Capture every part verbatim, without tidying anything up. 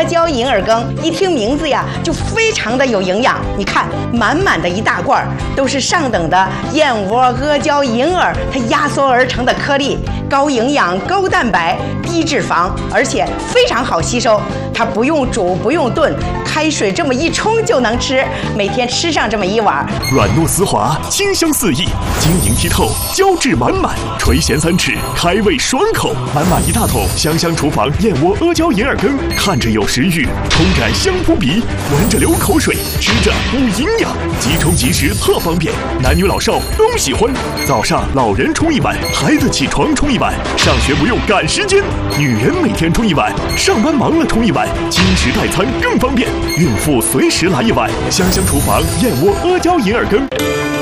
胶银耳羹，一听名字呀，就非常的有营养。你看，满满的一大罐，都是上等的燕窝、阿胶、银耳它压缩而成的颗粒，高营养、高蛋白、低脂肪，而且非常好吸收。它不用煮，不用炖，开水这么一冲就能吃。每天吃上这么一碗， 软糯丝滑，清香四溢，晶莹剔透，胶质满满，垂涎三尺，开胃爽口。满满一大桶香香厨房燕窝阿胶银耳羹，看着有食欲，冲感香扑鼻，闻着流口水，吃着补营养，即冲即食特方便，男女老少都喜欢。早上老人冲一碗，孩子起床冲一碗，上学不用赶时间，女人每天冲一碗，上班忙了冲一碗，轻食代餐更方便，孕妇随时来一碗。香香厨房燕窝阿胶银耳羹。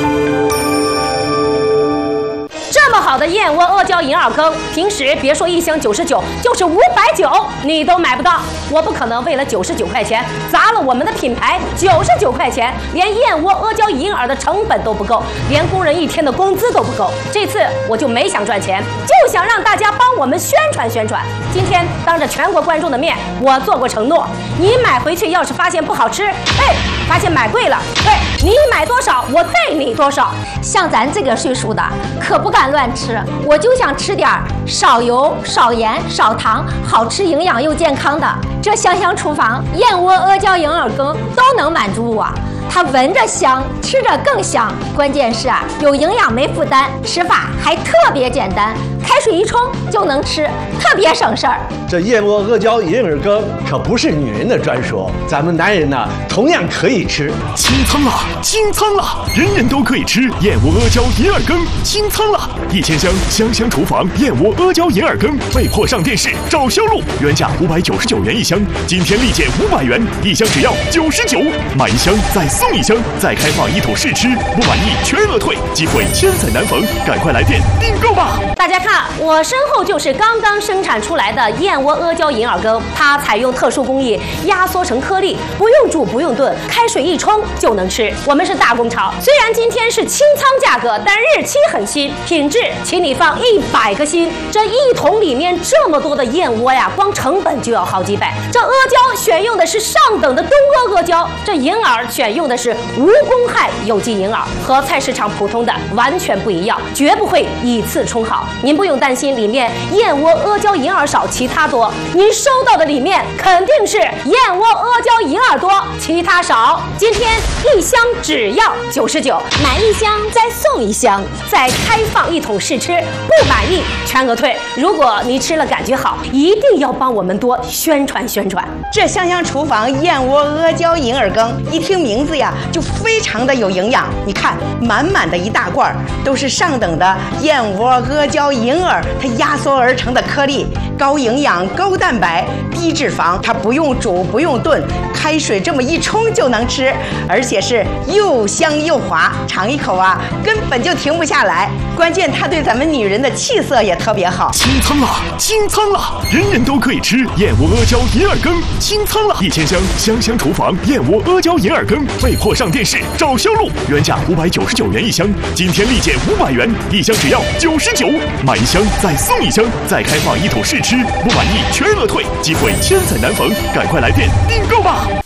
这么好的燕窝阿胶银耳羹，平时别说一箱九十九，就是五百九你都买不到。我不可能为了九十九块钱砸了我们的品牌。九十九块钱，连燕窝阿胶银耳的成本都不够，连工人一天的工资都不够。这次我就没想赚钱，就想让大家帮我们宣传宣传。今天当着全国观众的面，我做过承诺，你买回去要是发现不好吃，哎，发现买贵了，对，你买多少我对你多少。 像咱这个岁数的，可不敢乱吃，我就想吃点少油、少盐、少糖，好吃、营养又健康的。这香香厨房燕窝阿胶银耳羹都能满足我。它闻着香，吃着更香，关键是啊，有营养没负担，吃法还特别简单，开水一冲就能吃，特别省事儿。 这燕窝阿胶银耳羹可不是女人的专属，咱们男人呢同样可以吃。 清仓了，清仓了，人人都可以吃燕窝阿胶银耳羹，清仓了！一千箱香香厨房燕窝阿胶银耳羹被迫上电视找销路，原价五百九十九元一箱，今天立减五百元，一箱只要九十九，买一箱再送一箱，再开放一桶试吃，不满意全额退，机会千载难逢，赶快来电订购吧！ 大家看，我身后就是刚刚生产出来的燕窝阿胶银耳羹，它采用特殊工艺压缩成颗粒，不用煮不用炖，开水一冲就能吃。我们是大工厂，虽然今天是清仓价格，但日期很新，品质请你放一百个心。这一桶里面这么多的燕窝呀，光成本就要好几百。这阿胶选用的是上等的东阿阿胶，这银耳选用的是无公害有机银耳，和菜市场普通的完全不一样，绝不会以次充好。您不用担心里面燕窝阿胶银耳少，其他多。您收到的里面肯定是燕窝阿胶银耳多，其他少。今天一箱只要九十九，买一箱再送一箱，再开放一桶试吃，不满意全额退。如果你吃了感觉好，一定要帮我们多宣传宣传。 这香香厨房燕窝阿胶银耳羹，一听名字呀，就非常的有营养。你看，满满的一大罐，都是上等的燕窝、阿胶、银耳它压缩而成的颗粒，高营养、高蛋白、低脂肪，它不用煮不用炖，开水这么一冲就能吃，而且是又香又滑，尝一口啊，根本就停不下来。关键它对咱们女人的气色也特别好。 清仓了，清仓了，人人都可以吃燕窝阿胶银耳羹，清仓了！一千箱香香厨房燕窝阿胶银耳羹被迫上电视找销路，原价五百九十九元一箱，今天立减五百元，一箱只要九十九，买一箱再送一箱，再开放一桶试吃，不满意全额退，机会千载难逢，赶快来电订购吧！